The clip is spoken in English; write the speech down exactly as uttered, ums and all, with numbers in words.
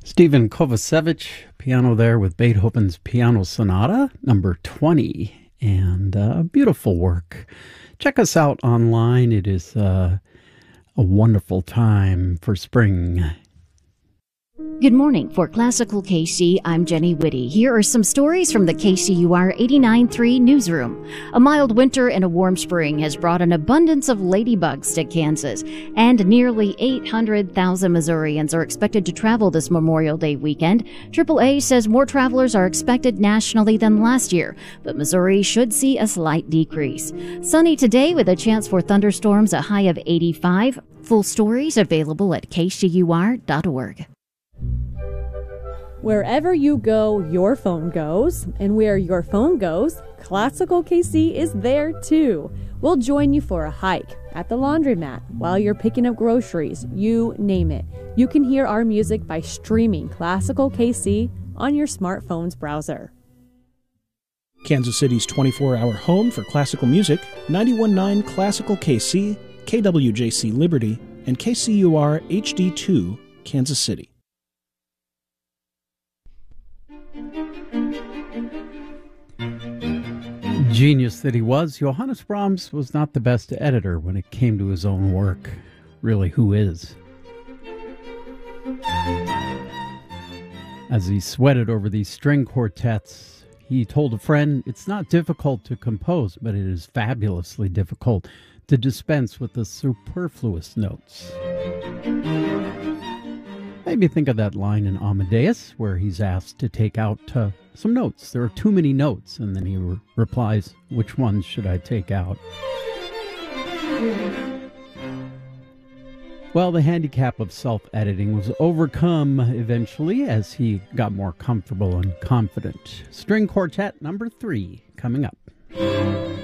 Stephen Kovacevic, piano there with Beethoven's Piano Sonata, number twenty, and uh, beautiful work. Check us out online. It is uh, a wonderful time for spring. Good morning. For Classical K C, I'm Jenny Whitty. Here are some stories from the K C U R eighty-nine point three newsroom. A mild winter and a warm spring has brought an abundance of ladybugs to Kansas, and nearly eight hundred thousand Missourians are expected to travel this Memorial Day weekend. triple A says more travelers are expected nationally than last year, but Missouri should see a slight decrease. Sunny today with a chance for thunderstorms, a high of eighty-five. Full stories available at K C U R dot org. Wherever you go, your phone goes. And where your phone goes, Classical K C is there too. We'll join you for a hike, at the laundromat, while you're picking up groceries, you name it. You can hear our music by streaming Classical K C on your smartphone's browser. Kansas City's twenty-four hour home for classical music, ninety-one point nine Classical K C, K W J C Liberty, and K C U R H D two, Kansas City. Genius that he was, Johannes Brahms was not the best editor when it came to his own work. Really, who is? As he sweated over these string quartets, he told a friend, "It's not difficult to compose, but it is fabulously difficult to dispense with the superfluous notes." Made me think of that line in Amadeus where he's asked to take out uh, some notes. There are too many notes, and then he re- replies, "Which ones should I take out?" Well, the handicap of self-editing was overcome eventually as he got more comfortable and confident. String Quartet number three coming up.